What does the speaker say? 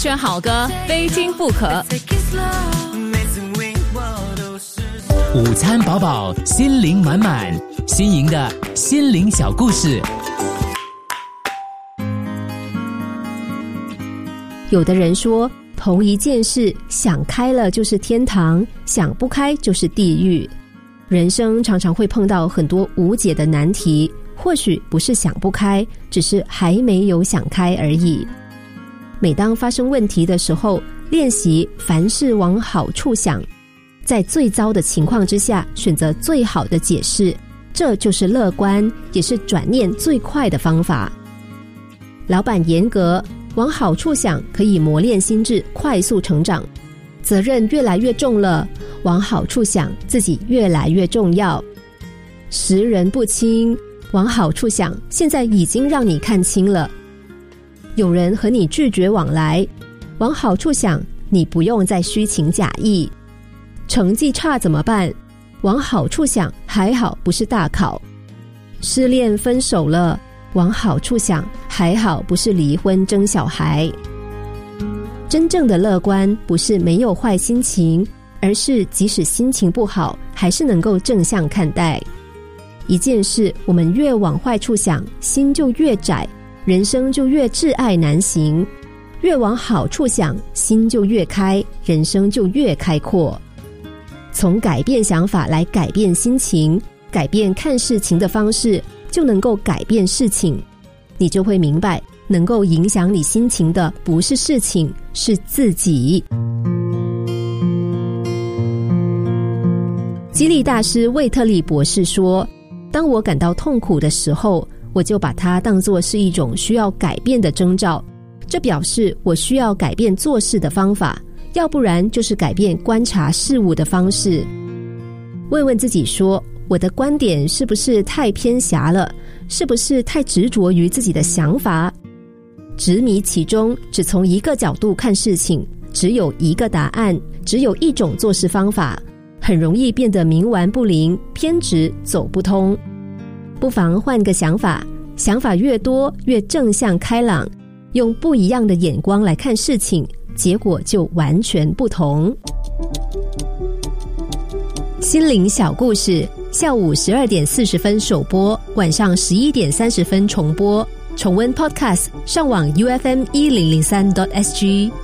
选好歌，非听不可。 午餐饱饱，心灵满满，新颖的心灵小故事。 有的人说，同一件事想开了就是天堂，想不开就是地狱。人生常常会碰到很多无解的难题，或许不是想不开，只是还没有想开而已。每当发生问题的时候，练习凡事往好处想，在最糟的情况之下选择最好的解释，这就是乐观，也是转念最快的方法。老板严格，往好处想可以磨练心智，快速成长。责任越来越重了，往好处想，自己越来越重要。识人不清，往好处想，现在已经让你看清了。有人和你拒绝往来，往好处想，你不用再虚情假意。成绩差怎么办？往好处想，还好不是大考。失恋分手了，往好处想，还好不是离婚争小孩。真正的乐观不是没有坏心情，而是即使心情不好，还是能够正向看待。一件事我们越往坏处想，心就越窄，人生就越挚爱难行；越往好处想，心就越开，人生就越开阔。从改变想法来改变心情，改变看事情的方式，就能够改变事情。你就会明白，能够影响你心情的不是事情，是自己。激励大师魏特利博士说，当我感到痛苦的时候，我就把它当作是一种需要改变的征兆，这表示我需要改变做事的方法，要不然就是改变观察事物的方式。问问自己说，我的观点是不是太偏狭了？是不是太执着于自己的想法？执迷其中，只从一个角度看事情，只有一个答案，只有一种做事方法，很容易变得冥顽不灵，偏执走不通。不妨换个想法，想法越多越正向开朗，用不一样的眼光来看事情，结果就完全不同。心灵小故事，下午12点40分首播，晚上11点30分重播。重温 Podcast， 上网 UFM1003.SG。